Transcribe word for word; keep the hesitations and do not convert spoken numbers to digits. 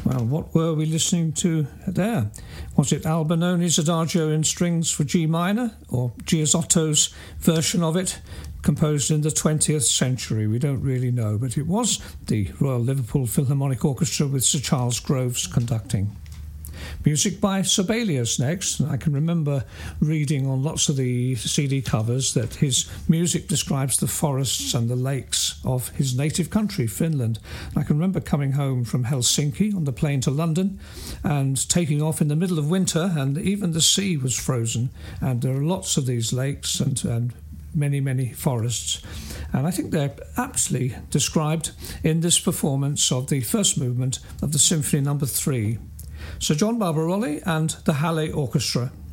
Well, what were we listening to there? Was it Albinoni's Adagio in Strings for G minor, or Giosotto's version of it, composed in the twentieth century? We don't really know, but it was the Royal Liverpool Philharmonic Orchestra with Sir Charles Groves conducting. Music by Sibelius next. I can remember reading on lots of the C D covers that his music describes the forests and the lakes of his native country, Finland. I can remember coming home from Helsinki on the plane to London and taking off in the middle of winter, and even the sea was frozen, and there are lots of these lakes and, and many, many forests. And I think they're aptly described in this performance of the first movement of the Symphony Number Three. Sir John Barbarolli and the Halle Orchestra.